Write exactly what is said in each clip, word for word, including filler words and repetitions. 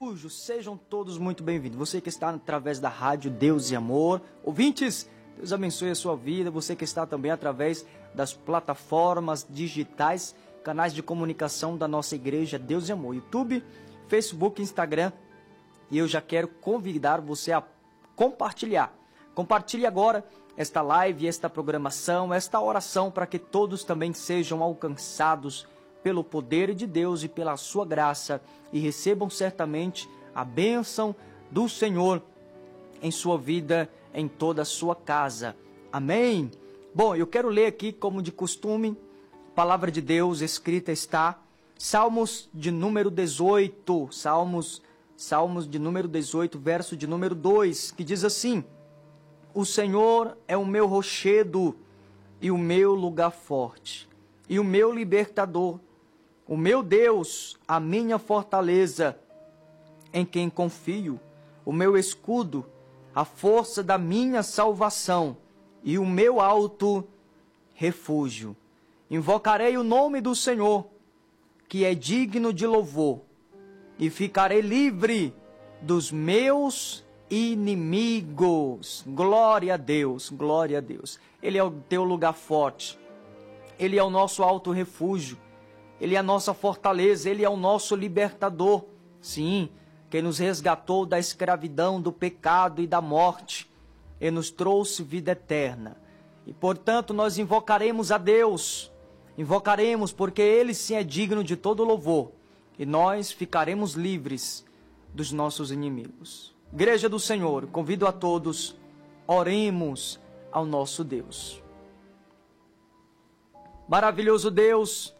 refúgio, sejam todos muito bem-vindos. Você que está através da rádio Deus e Amor, ouvintes, Deus abençoe a sua vida. Você que está também através das plataformas digitais, canais de comunicação da nossa igreja Deus e Amor, YouTube, Facebook, Instagram. E eu já quero convidar você a compartilhar. Compartilhe agora esta live, esta programação, esta oração, para que todos também sejam alcançados pelo poder de Deus e pela sua graça e recebam certamente a bênção do Senhor em sua vida, em toda a sua casa. Amém? Bom, eu quero ler aqui, como de costume, a palavra de Deus escrita está, Salmos de número dezoito, Salmos, Salmos de número dezoito, verso de número dois, que diz assim: O Senhor é o meu rochedo e o meu lugar forte, e o meu libertador, o meu Deus, a minha fortaleza, em quem confio, o meu escudo, a força da minha salvação e o meu alto refúgio. Invocarei o nome do Senhor, que é digno de louvor, e ficarei livre dos meus inimigos. Glória a Deus, glória a Deus. Ele é o teu lugar forte, Ele é o nosso alto refúgio, Ele é a nossa fortaleza, Ele é o nosso libertador. Sim, quem nos resgatou da escravidão, do pecado e da morte, e nos trouxe vida eterna. E portanto nós invocaremos a Deus, invocaremos porque Ele sim é digno de todo louvor, e nós ficaremos livres dos nossos inimigos. Igreja do Senhor, convido a todos, oremos ao nosso Deus. Maravilhoso Deus,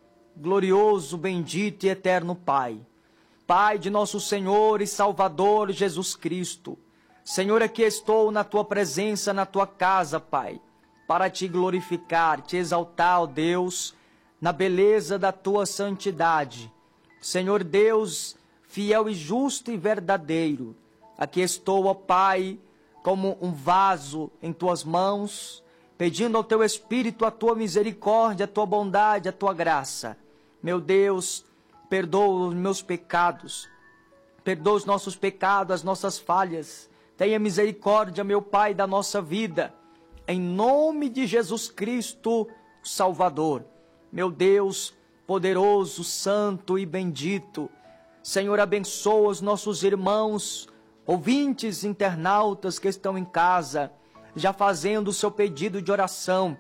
glorioso, bendito e eterno Pai, Pai de nosso Senhor e Salvador Jesus Cristo, Senhor, aqui estou na Tua presença, na Tua casa, Pai, para Te glorificar, Te exaltar, ó Deus, na beleza da Tua santidade. Senhor Deus, fiel e justo e verdadeiro, aqui estou, ó Pai, como um vaso em Tuas mãos, pedindo ao Teu Espírito a Tua misericórdia, a Tua bondade, a Tua graça. Meu Deus, perdoa os meus pecados, perdoa os nossos pecados, as nossas falhas. Tenha misericórdia, meu Pai, da nossa vida, em nome de Jesus Cristo, Salvador. Meu Deus, poderoso, santo e bendito, Senhor, abençoa os nossos irmãos, ouvintes, internautas que estão em casa, já fazendo o seu pedido de oração,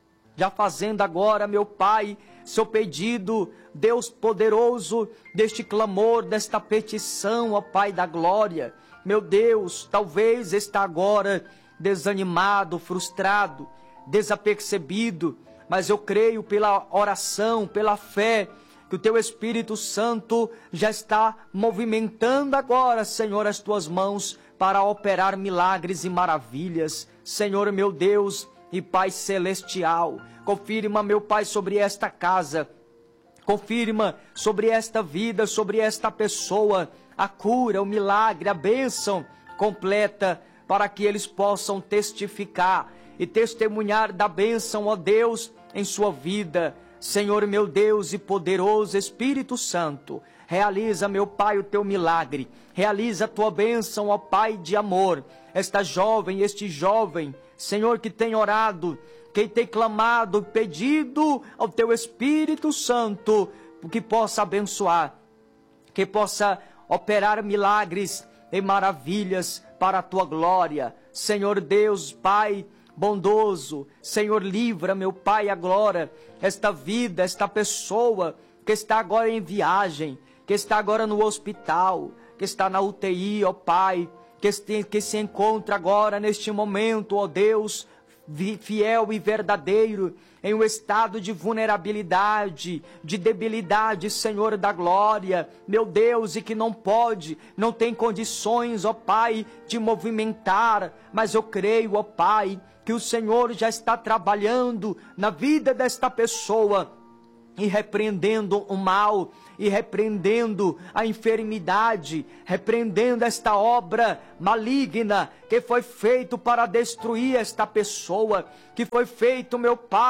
já fazendo agora, meu Pai, seu pedido, Deus poderoso, deste clamor, desta petição, ó Pai da glória. Meu Deus, talvez está agora desanimado, frustrado, desapercebido, mas eu creio pela oração, pela fé, que o Teu Espírito Santo já está movimentando agora, Senhor, as Tuas mãos para operar milagres e maravilhas. Senhor, meu Deus e Pai Celestial, confirma, meu Pai, sobre esta casa, confirma sobre esta vida, sobre esta pessoa, a cura, o milagre, a bênção completa, para que eles possam testificar e testemunhar da bênção, ó Deus, em sua vida. Senhor, meu Deus e poderoso Espírito Santo, realiza, meu Pai, o Teu milagre, realiza a Tua bênção, ó Pai de amor, esta jovem, este jovem, Senhor, que tem orado, que tem clamado, pedido ao Teu Espírito Santo, que possa abençoar, que possa operar milagres e maravilhas para a Tua glória. Senhor Deus, Pai bondoso, Senhor, livra, meu Pai, agora esta vida, esta pessoa que está agora em viagem, que está agora no hospital, que está na U T I, ó Pai, que se, que se encontra agora neste momento, ó Deus, fiel e verdadeiro, em um estado de vulnerabilidade, de debilidade, Senhor da glória, meu Deus, e que não pode, não tem condições, ó Pai, de movimentar, mas eu creio, ó Pai, que o Senhor já está trabalhando na vida desta pessoa, e repreendendo o mal, e repreendendo a enfermidade, repreendendo esta obra maligna que foi feito para destruir esta pessoa, que foi feito, meu Pai,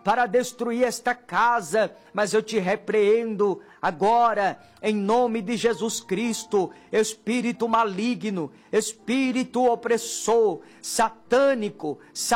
para destruir esta casa, mas eu te repreendo agora, em nome de Jesus Cristo, espírito maligno, espírito opressor, satânico,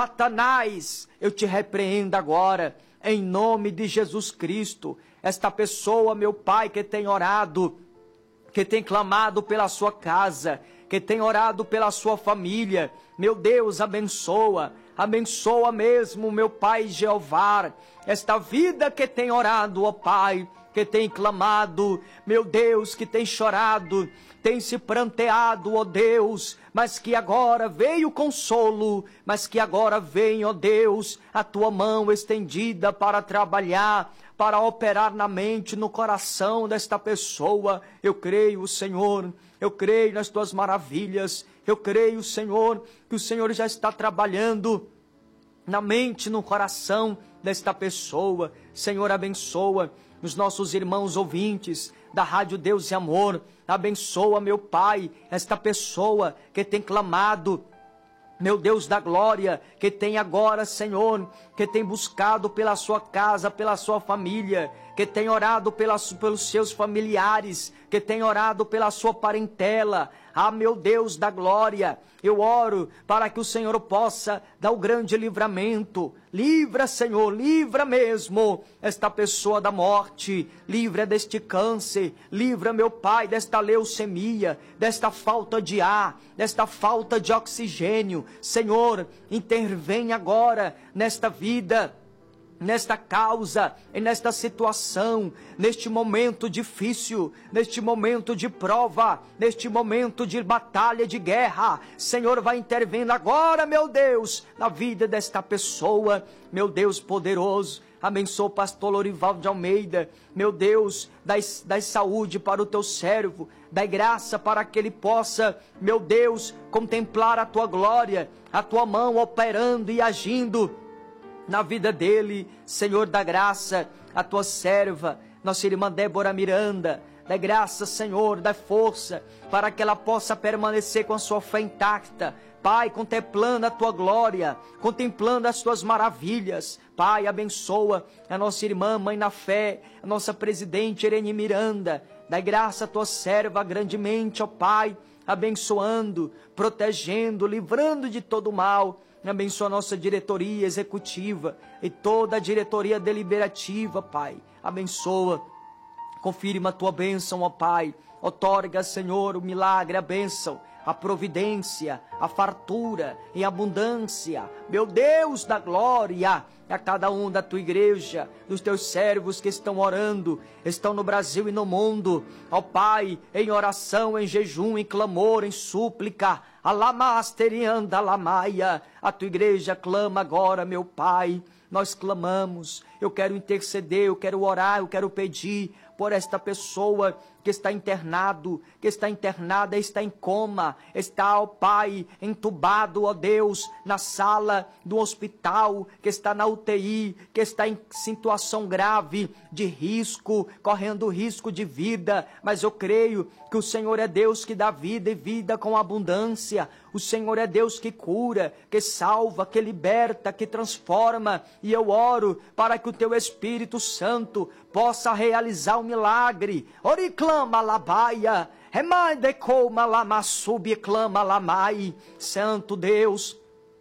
Satanás, eu te repreendo agora, em nome de Jesus Cristo. Esta pessoa, meu Pai, que tem orado, que tem clamado pela sua casa, que tem orado pela sua família, meu Deus, abençoa, abençoa mesmo, meu Pai Jeová, esta vida que tem orado, ó Pai, que tem clamado, meu Deus, que tem chorado, tem se pranteado, ó Deus, mas que agora veio o consolo, mas que agora vem, ó Deus, a tua mão estendida para trabalhar, para operar na mente, no coração desta pessoa. Eu creio, Senhor, eu creio nas tuas maravilhas, eu creio, Senhor, que o Senhor já está trabalhando na mente, no coração desta pessoa. Senhor, abençoa os nossos irmãos ouvintes da Rádio Deus e Amor, abençoa, meu Pai, esta pessoa que tem clamado, meu Deus da glória, que tem agora, Senhor, que tem buscado pela sua casa, pela sua família, que tem orado pelas, pelos seus familiares, que tem orado pela sua parentela. Ah, meu Deus da glória, eu oro para que o Senhor possa dar o grande livramento. Livra, Senhor, livra mesmo esta pessoa da morte, livra deste câncer, livra, meu Pai, desta leucemia, desta falta de ar, desta falta de oxigênio. Senhor, intervém agora nesta vida, nesta causa e nesta situação, neste momento difícil, neste momento de prova, neste momento de batalha, de guerra. Senhor, vai intervindo agora, meu Deus, na vida desta pessoa, meu Deus poderoso. Abençoa o pastor Lorival de Almeida, meu Deus, dai, dai saúde para o teu servo, dai graça para que ele possa, meu Deus, contemplar a tua glória, a tua mão operando e agindo na vida dele. Senhor, dá graça a tua serva, nossa irmã Débora Miranda, dá graça, Senhor, dá força para que ela possa permanecer com a sua fé intacta, Pai, contemplando a tua glória, contemplando as tuas maravilhas. Pai, abençoa a nossa irmã, mãe na fé, a nossa presidente Irene Miranda, dá graça a tua serva grandemente, ó Pai, abençoando, protegendo, livrando de todo mal. Abençoa a nossa diretoria executiva e toda a diretoria deliberativa, Pai. Abençoa, confirma a tua bênção, ó Pai. Outorga, Senhor, o milagre, a bênção, a providência, a fartura em abundância. Meu Deus da glória, a cada um da tua igreja, dos teus servos que estão orando, estão no Brasil e no mundo. Ó Pai, em oração, em jejum, em clamor, em súplica, alamasterianda lamaia, a tua igreja clama agora, meu Pai. Nós clamamos, eu quero interceder, eu quero orar, eu quero pedir por esta pessoa que está internado, que está internada, está em coma, está, ó Pai, entubado, ó Deus, na sala do hospital, que está na U T I, que está em situação grave, de risco, correndo risco de vida, mas eu creio que o Senhor é Deus que dá vida e vida com abundância. O Senhor é Deus que cura, que salva, que liberta, que transforma, e eu oro para que o teu Espírito Santo possa realizar o milagre. Oriclama labaia, remandecoma lamassubi clama lamai. Santo Deus,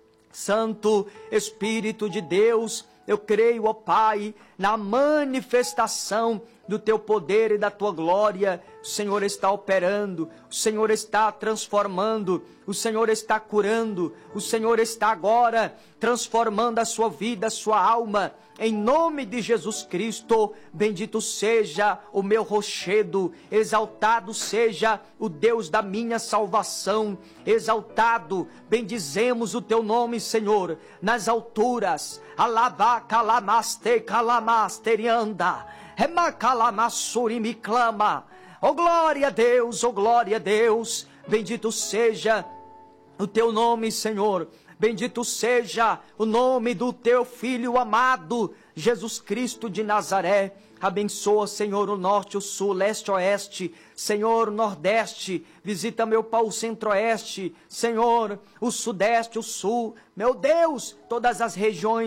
Santo Espírito de Deus, eu creio, ó Pai, na manifestação do teu poder e da tua glória. O Senhor está operando, o Senhor está transformando, o Senhor está curando, o Senhor está agora transformando a sua vida, a sua alma, em nome de Jesus Cristo. Bendito seja o meu rochedo, exaltado seja o Deus da minha salvação, exaltado, bendizemos o teu nome, Senhor, nas alturas. Alabá, calamaste, calamasterianda, remacalamassuri me clama. Oh glória a Deus, oh glória a Deus, bendito seja o teu nome, Senhor. Bendito seja o nome do teu Filho amado, Jesus Cristo de Nazaré. Abençoa, Senhor, o norte, o sul, leste, oeste, Senhor, o nordeste, visita, meu Pai, o centro-oeste, Senhor, o sudeste, o sul, meu Deus, todas as regiões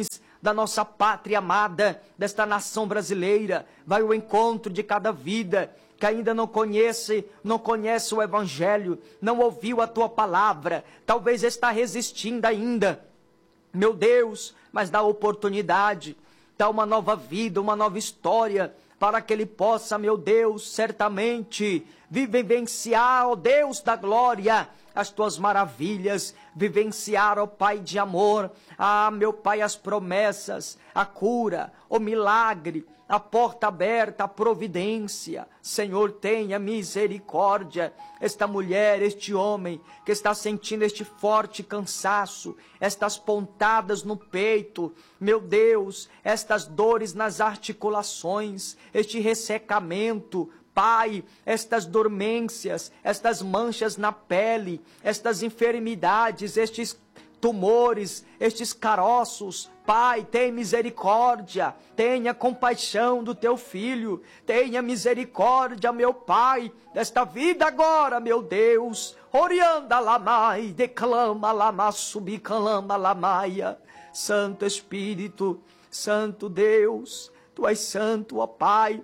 da nossa pátria amada, desta nação brasileira. Vai ao encontro de cada vida que ainda não conhece, não conhece o Evangelho, não ouviu a tua palavra, talvez está resistindo ainda. Meu Deus, mas dá oportunidade, dá uma nova vida, uma nova história, para que ele possa, meu Deus, certamente vivenciar, ó Deus da glória, as tuas maravilhas, vivenciar, ó Pai de amor, ah, meu Pai, as promessas, a cura, o milagre, a porta aberta, a providência. Senhor, tenha misericórdia. Esta mulher, este homem que está sentindo este forte cansaço, estas pontadas no peito, meu Deus, estas dores nas articulações, este ressecamento, Pai, estas dormências, estas manchas na pele, estas enfermidades, estes tumores, estes caroços, Pai, tem misericórdia, tenha compaixão do teu filho, tenha misericórdia, meu Pai, desta vida agora, meu Deus. Orianda lamai, declama lama, subicalama lamaia. Santo Espírito, Santo Deus, Tu és santo, ó Pai,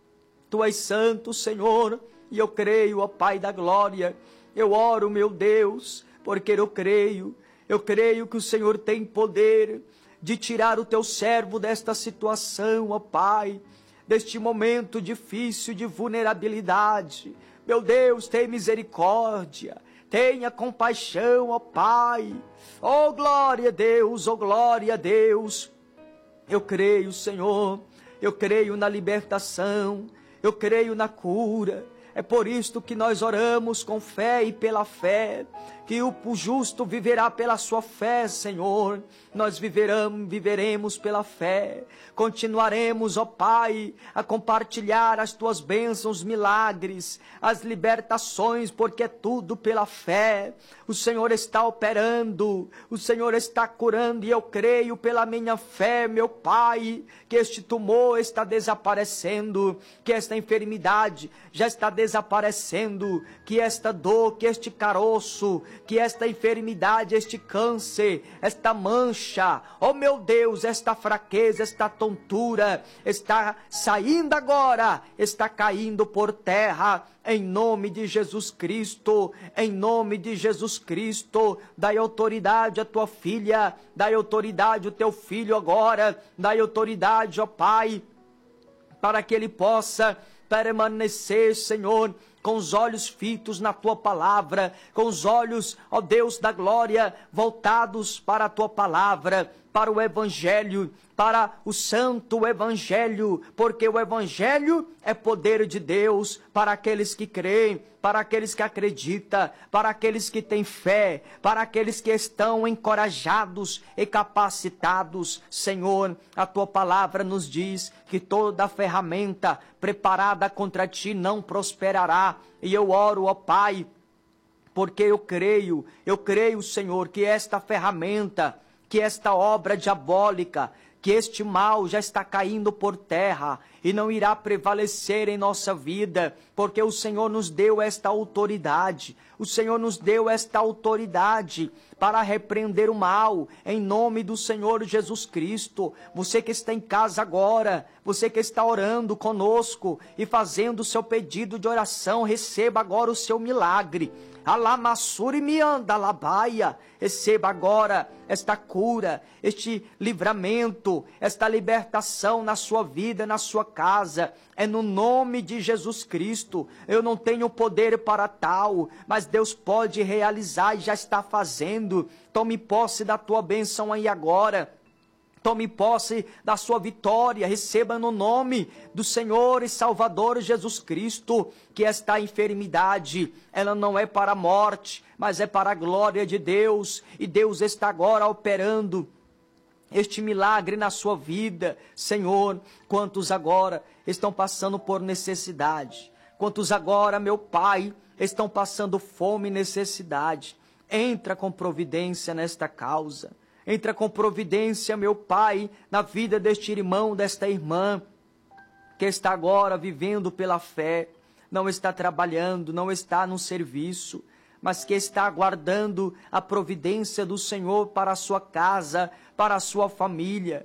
Tu és santo, Senhor, e eu creio, ó Pai da glória. Eu oro, meu Deus, porque eu creio, eu creio que o Senhor tem poder de tirar o teu servo desta situação, ó Pai, deste momento difícil de vulnerabilidade. Meu Deus, tem misericórdia, tenha compaixão, ó Pai. Oh, glória a Deus, oh, glória a Deus. Eu creio, Senhor, eu creio na libertação, eu creio na cura. É por isto que nós oramos com fé e pela fé, que o justo viverá pela sua fé, Senhor. Nós viveremos, viveremos pela fé. Continuaremos, ó Pai, a compartilhar as tuas bênçãos, milagres, as libertações, porque é tudo pela fé. O Senhor está operando, o Senhor está curando, e eu creio pela minha fé, meu Pai, que este tumor está desaparecendo, que esta enfermidade já está desaparecendo, que esta dor, que este caroço, que esta enfermidade, este câncer, esta mancha, oh meu Deus, esta fraqueza, esta tontura, está saindo agora, está caindo por terra, em nome de Jesus Cristo, em nome de Jesus Cristo. Dai autoridade à tua filha, dai autoridade ao teu filho agora, dai autoridade, ó Pai, para que ele possa permanecer, Senhor, com os olhos fitos na tua palavra, com os olhos, ó Deus da glória, voltados para a tua palavra, para o Evangelho, para o santo Evangelho, porque o Evangelho é poder de Deus para aqueles que creem, para aqueles que acreditam, para aqueles que têm fé, para aqueles que estão encorajados e capacitados. Senhor, a tua palavra nos diz que toda ferramenta preparada contra ti não prosperará. E eu oro, ó Pai, porque eu creio, eu creio, Senhor, que esta ferramenta, que esta obra diabólica, que este mal já está caindo por terra e não irá prevalecer em nossa vida, porque o Senhor nos deu esta autoridade, o Senhor nos deu esta autoridade para repreender o mal, em nome do Senhor Jesus Cristo. Você que está em casa agora, você que está orando conosco e fazendo o seu pedido de oração, receba agora o seu milagre. Alamassuri me anda labaia. Receba agora esta cura, este livramento, esta libertação na sua vida, na sua casa. É no nome de Jesus Cristo. Eu não tenho poder para tal, mas Deus pode realizar e já está fazendo. Tome posse da tua bênção aí agora. Tome posse da sua vitória, receba no nome do Senhor e Salvador Jesus Cristo, que esta enfermidade, ela não é para a morte, mas é para a glória de Deus, e Deus está agora operando este milagre na sua vida. Senhor, quantos agora estão passando por necessidade, quantos agora, meu Pai, estão passando fome e necessidade, entra com providência nesta causa. Entra com providência, meu Pai, na vida deste irmão, desta irmã, que está agora vivendo pela fé, não está trabalhando, não está no serviço, mas que está aguardando a providência do Senhor para a sua casa, para a sua família.